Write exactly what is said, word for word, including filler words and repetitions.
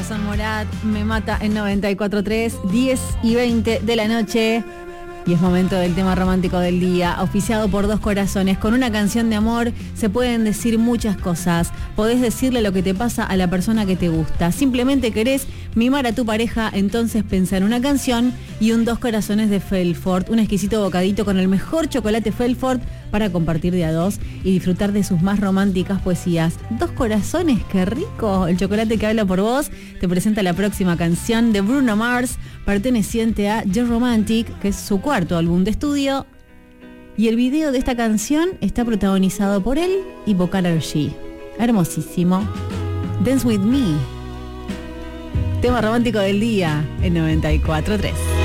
Emerson Morat, Me Mata en noventa y cuatro punto tres, diez y veinte de la noche. Y es momento del tema romántico del día, auspiciado por Dos Corazones. Con una canción de amor se pueden decir muchas cosas. Podés decirle lo que te pasa a la persona que te gusta. Simplemente querés mimar a tu pareja, entonces pensá en una canción y un Dos Corazones de Felfort. Un exquisito bocadito con el mejor chocolate Felfort para compartir de a dos y disfrutar de sus más románticas poesías. Dos Corazones, qué rico. El chocolate que habla por vos te presenta la próxima canción de Bruno Mars, perteneciente a The Romantic, que es su cuarto álbum de estudio. Y el video de esta canción está protagonizado por él y Vocal G. Hermosísimo. Dance With Me. Tema romántico del día en noventa y cuatro punto tres.